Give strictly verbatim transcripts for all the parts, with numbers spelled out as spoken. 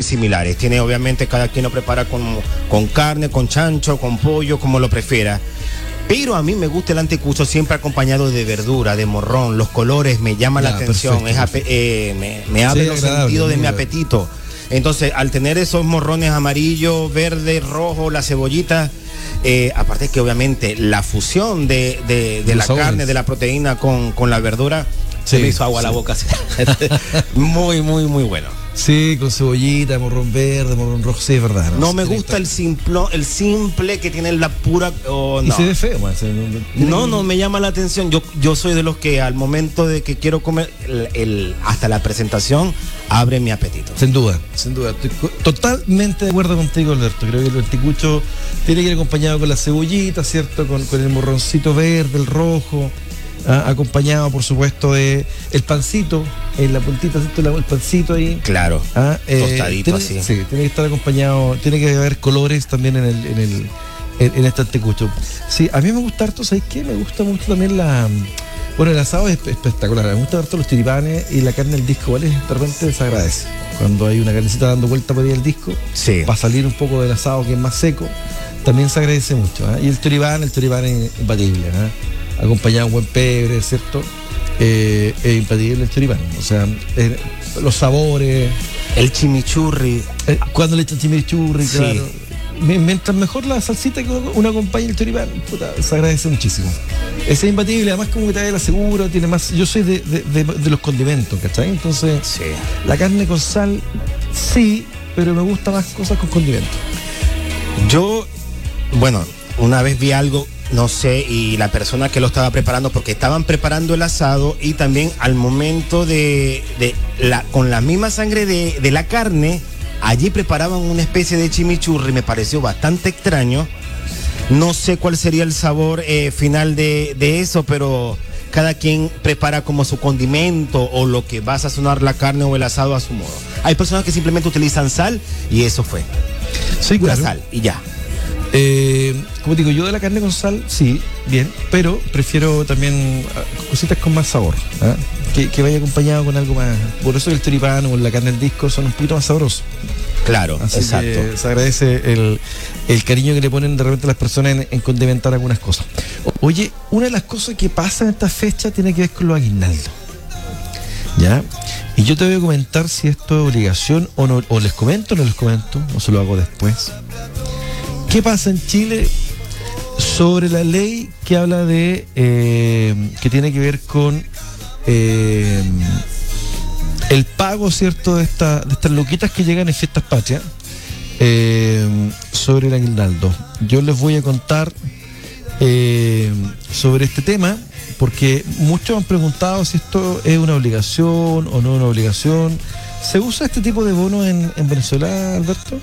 similares. Tiene, obviamente, cada quien lo prepara con, con carne, con chancho, con pollo, como lo prefiera. Pero a mí me gusta el anticucho siempre acompañado de verdura, de morrón. Los colores me llaman ya, la atención, perfecto, es eh, me, me abre sí, los sentidos de mi apetito. Entonces, al tener esos morrones amarillo, verde, rojo, la cebollita, eh, aparte que obviamente la fusión de, de, de la sabores. carne, de la proteína con, con la verdura, sí, se me hizo agua sí. a la boca. Muy, muy, muy bueno. Sí, con cebollita, morrón verde, morrón rojo, sí, es verdad. No, no me gusta el simple, el simple que tiene la pura... Oh, no. Y se ve feo, man. No, no, me llama la atención. Yo, yo soy de los que al momento de que quiero comer, el, el, hasta la presentación, abre mi apetito. Sin duda, sin duda. Estoy totalmente de acuerdo contigo, Alberto. Creo que el anticucho tiene que ir acompañado con la cebollita, ¿cierto? Con, con el morroncito verde, el rojo. Ah, acompañado, por supuesto, de el pancito, en la puntita, ¿cierto? El pancito ahí. Claro, ah, eh, tostadito tiene, así. Sí, tiene que estar acompañado, tiene que haber colores también en el, en el, en, en este anticucho. Sí, a mí me gusta harto, ¿sabes qué? Me gusta mucho también la... Bueno, el asado es espectacular, me gusta harto los choripanes y la carne del disco, ¿vale? De repente se agradece. Cuando hay una carnecita dando vuelta por ahí el disco, sí, para salir un poco del asado que es más seco, también se agradece mucho. ¿eh? Y el choripán, el choripán es imbatible, ¿eh? Acompañado de un buen pebre, ¿cierto? Eh, es impadible el choripán. O sea, eh, los sabores. El chimichurri. Eh, cuando le echan chimichurri, sí, claro. Mientras mejor la salsita que uno acompaña el choripán, puta, se agradece muchísimo. Ese es imbatible, además como que trae la segura, tiene más. Yo soy de, de, de, de los condimentos, ¿cachai? Entonces, sí, la carne con sal, sí, pero me gustan más cosas con condimentos. Yo, bueno, una vez vi algo. No sé, y la persona que lo estaba preparando, porque estaban preparando el asado y también al momento de, de la, con la misma sangre de, de la carne, allí preparaban una especie de chimichurri, me pareció bastante extraño. No sé cuál sería el sabor eh, final de, de eso, pero cada quien prepara como su condimento o lo que va a sazonar la carne o el asado a su modo. Hay personas que simplemente utilizan sal y eso fue. Sí, pura claro. sal y ya. Eh, como digo, yo de la carne con sal, sí, bien, pero prefiero también cositas con más sabor, ¿eh? que, que vaya acompañado con algo más. Por eso el choripán o la carne del disco son un poquito más sabrosos. Claro, así exacto. Que se agradece el, el cariño que le ponen de repente las personas en, en condimentar algunas cosas. Oye, una de las cosas que pasa en esta fecha tiene que ver con los aguinaldos, ¿ya? Y yo te voy a comentar si esto es obligación o no, o les comento o no les comento, o se lo hago después. ¿Qué pasa en Chile sobre la ley que habla de, eh, que tiene que ver con eh, el pago, ¿cierto?, de, esta, de estas loquitas que llegan en fiestas patrias, eh, sobre el aguinaldo? Yo les voy a contar eh, sobre este tema, porque muchos han preguntado si esto es una obligación o no una obligación. ¿Se usa este tipo de bonos en, en Venezuela, Alberto?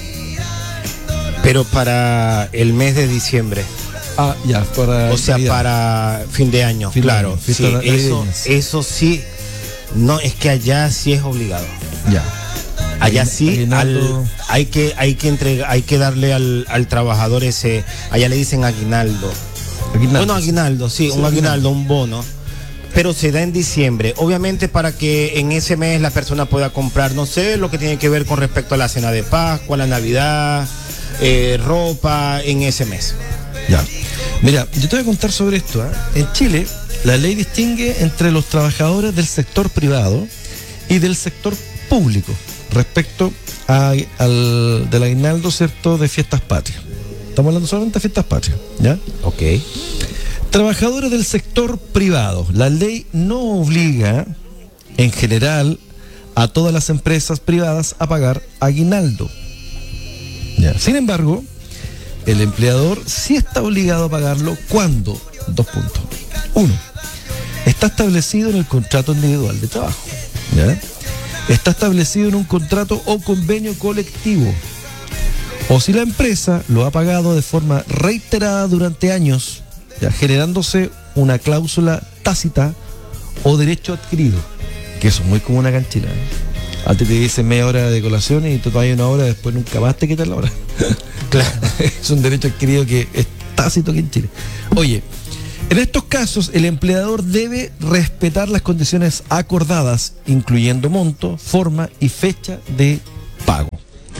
Pero para el mes de diciembre. Ah, ya, para... O sea, Navidad. Para fin de año, fin claro. De año, sí, eso, eso sí, no, es que allá sí es obligado. Ya. Allá sí, al, hay que, hay que entregar, hay que darle al, al trabajador ese, allá le dicen aguinaldo. Aguinaldo. Bueno, aguinaldo, sí, sí un aguinaldo, un bono. Pero se da en diciembre, obviamente para que en ese mes la persona pueda comprar, no sé, lo que tiene que ver con respecto a la cena de Pascua, la Navidad, eh, ropa, en ese mes. Ya. Mira, yo te voy a contar sobre esto, ¿eh? En Chile, la ley distingue entre los trabajadores del sector privado y del sector público respecto a, al del aguinaldo, ¿cierto?, de fiestas patrias. Estamos hablando solamente de fiestas patrias, ¿ya? Ok. Trabajadores del sector privado. La ley no obliga, en general, a todas las empresas privadas a pagar aguinaldo. ¿Ya? Sin embargo, el empleador sí está obligado a pagarlo cuando, dos puntos. Uno, está establecido en el contrato individual de trabajo. ¿Ya? Está establecido en un contrato o convenio colectivo. O si la empresa lo ha pagado de forma reiterada durante años, ya, generándose una cláusula tácita o derecho adquirido, que eso es muy común acá en Chile, ¿eh? Antes te dicen media hora de colación y tú vas una hora, después nunca más te quitan la hora. Claro, es un derecho adquirido que es tácito aquí en Chile. Oye, en estos casos el empleador debe respetar las condiciones acordadas, incluyendo monto, forma y fecha de pago.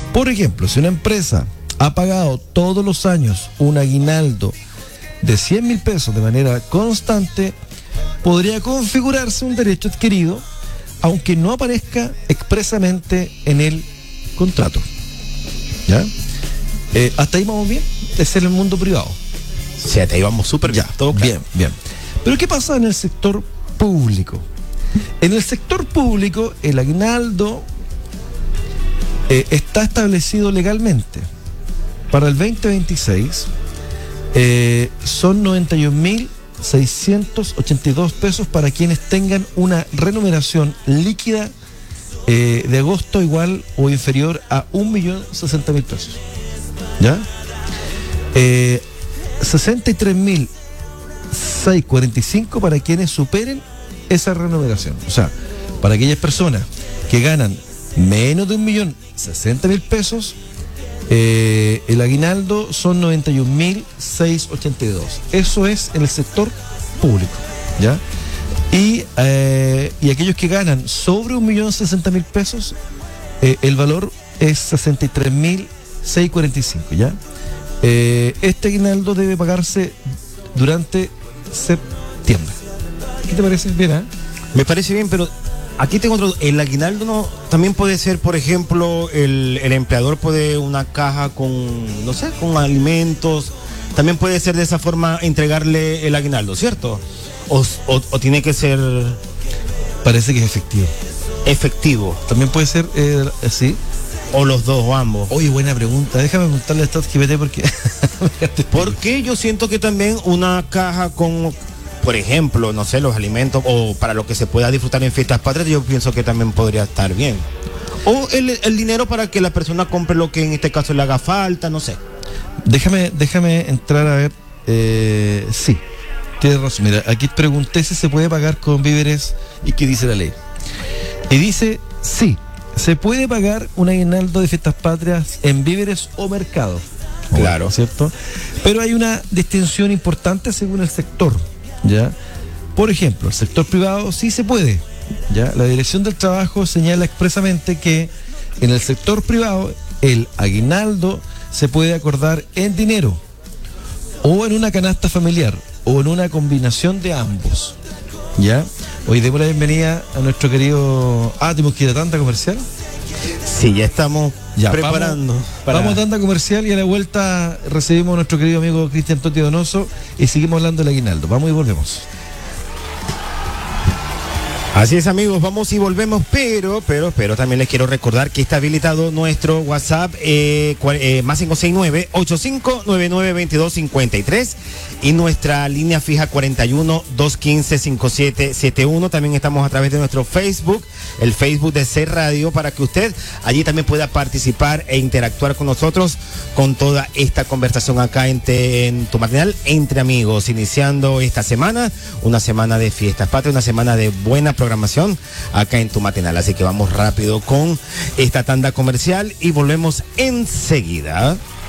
Por ejemplo, si una empresa ha pagado todos los años un aguinaldo de cien mil pesos de manera constante, podría configurarse un derecho adquirido, aunque no aparezca expresamente en el contrato. ¿Ya? Eh, ¿Hasta ahí vamos bien? Es en el mundo privado. Sí, hasta ahí vamos súper bien. Ya, Todo claro. bien, bien. Pero ¿qué pasa en el sector público? En el sector público, el aguinaldo eh, está establecido legalmente. Para el veinte veintiséis eh, son noventa y un mil seiscientos ochenta y dos pesos para quienes tengan una remuneración líquida eh, de agosto igual o inferior a un millón sesenta mil pesos. ¿Ya? Eh, sesenta y tres mil seiscientos cuarenta y cinco para quienes superen esa remuneración. O sea, para aquellas personas que ganan menos de un millón sesenta mil pesos, eh, el aguinaldo son noventa y un mil seiscientos ochenta y dos. Eso es en el sector público, ¿ya? Y, eh, y aquellos que ganan sobre un millón sesenta mil pesos, eh, el valor es sesenta y tres mil seiscientos cuarenta y cinco, ¿ya? Eh, este aguinaldo debe pagarse durante septiembre. ¿Qué te parece? Bien, ¿eh? Me parece bien, pero aquí tengo otro. El aguinaldo no también puede ser, por ejemplo, el, el empleador puede una caja con, no sé, con alimentos. También puede ser de esa forma entregarle el aguinaldo, ¿cierto? O, o, o tiene que ser... Parece que es efectivo. Efectivo. También puede ser eh, así. O los dos, o ambos. Oye, buena pregunta. Déjame preguntarle a ChatGPT porque... Porque yo siento que también una caja con, por ejemplo, no sé, los alimentos o para lo que se pueda disfrutar en fiestas patrias, yo pienso que también podría estar bien. O el, el dinero para que la persona compre lo que en este caso le haga falta, no sé. Déjame, déjame entrar a ver. Eh, sí, tienes razón. Mira, aquí pregunté si se puede pagar con víveres y qué dice la ley. Y dice, sí, se puede pagar un aguinaldo de fiestas patrias en víveres o mercados. Claro. ¿Cierto? Pero hay una distinción importante según el sector, ¿ya? Por ejemplo, el sector privado sí se puede, ¿ya? La Dirección del Trabajo señala expresamente que en el sector privado el aguinaldo se puede acordar en dinero o en una canasta familiar o en una combinación de ambos, ¿ya? Hoy demos la bienvenida a nuestro querido... Ah, tenemos que ir a tanda comercial. Sí, ya estamos ya, preparando. Vamos, para... vamos a tanda comercial y a la vuelta recibimos a nuestro querido amigo Cristian Totti Donoso y seguimos hablando del aguinaldo. Vamos y volvemos. Así es, amigos, vamos y volvemos, pero, pero, pero también les quiero recordar que está habilitado nuestro WhatsApp eh, eh, más cinco seis nueve, ocho cinco nueve nueve, veintidós cincuenta y tres y nuestra línea fija cuarenta y uno, doscientos quince, cincuenta y siete setenta y uno. También estamos a través de nuestro Facebook, el Facebook de C Radio, para que usted allí también pueda participar e interactuar con nosotros con toda esta conversación acá en, te, en tu matinal entre amigos, iniciando esta semana, una semana de fiestas patrias, una semana de buena programación acá en tu matinal. Así que vamos rápido con esta tanda comercial y volvemos enseguida.